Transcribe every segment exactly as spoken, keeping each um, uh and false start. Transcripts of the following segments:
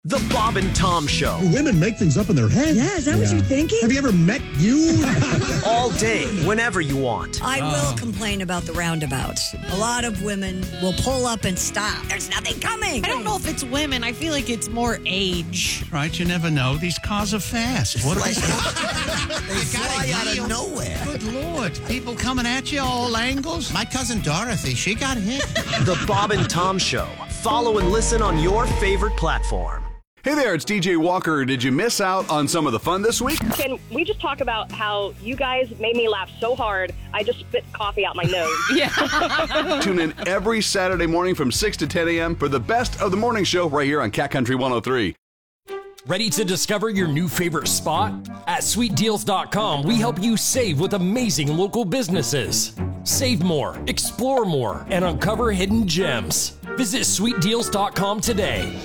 The Bob and Tom Show. Women make things up in their head. Yeah, is that yeah. what you're thinking? Have you ever met you? All day, whenever you want. I oh. will complain about the roundabouts. A lot of women will pull up and stop. There's nothing coming. I don't know if it's women. I feel like it's more age. Right, you never know. These cars are fast. What are they? They fly out of nowhere. Good Lord. People coming at you all angles. My cousin Dorothy, she got hit. The Bob and Tom Show. Follow and listen on your favorite platform. Hey there, it's D J Walker. Did you miss out on some of the fun this week? Can we just talk about how you guys made me laugh so hard, I just spit coffee out my nose? Yeah. Tune in every Saturday morning from six to ten a.m. for the best of the morning show right here on Cat Country one oh three. Ready to discover your new favorite spot? At sweet deals dot com, we help you save with amazing local businesses. Save more, explore more, and uncover hidden gems. Visit sweet deals dot com today.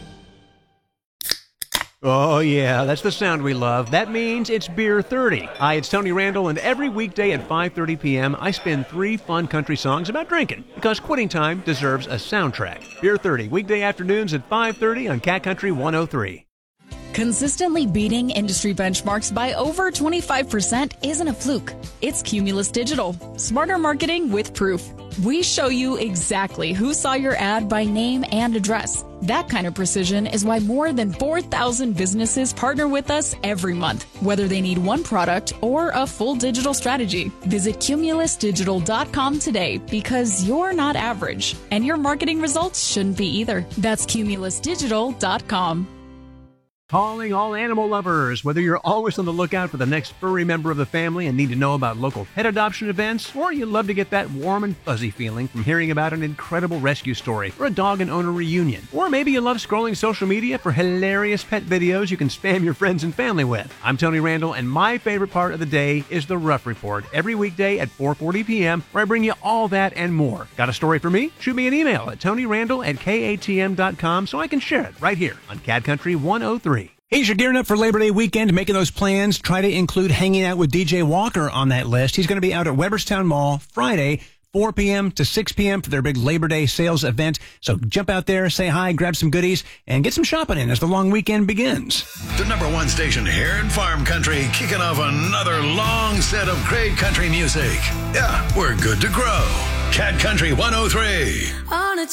Oh, yeah, that's the sound we love. That means it's Beer thirty. Hi, it's Tony Randall, and every weekday at five thirty p.m., I spin three fun country songs about drinking, because quitting time deserves a soundtrack. Beer thirty, weekday afternoons at five thirty on Cat Country one oh three. Consistently beating industry benchmarks by over twenty-five percent isn't a fluke. It's Cumulus Digital. Smarter marketing with proof. We show you exactly who saw your ad by name and address. That kind of precision is why more than four thousand businesses partner with us every month, whether they need one product or a full digital strategy. Visit cumulus digital dot com today, because you're not average, and your marketing results shouldn't be either. That's cumulus digital dot com. Calling all animal lovers. Whether you're always on the lookout for the next furry member of the family and need to know about local pet adoption events, or you love to get that warm and fuzzy feeling from hearing about an incredible rescue story or a dog and owner reunion, or maybe you love scrolling social media for hilarious pet videos you can spam your friends and family with. I'm Tony Randall, and my favorite part of the day is the Rough Report, every weekday at four forty p.m., where I bring you all that and more. Got a story for me? Shoot me an email at tony randall at k a t m dot com so I can share it right here on Cat Country one oh three. Hey, as you're gearing up for Labor Day weekend, making those plans, try to include hanging out with D J Walker on that list. He's going to be out at Weberstown Mall Friday, four p.m. to six p.m. for their big Labor Day sales event. So jump out there, say hi, grab some goodies, and get some shopping in as the long weekend begins. The number one station here in Farm Country, kicking off another long set of great country music. Yeah, we're good to grow. Cat Country one oh three. On a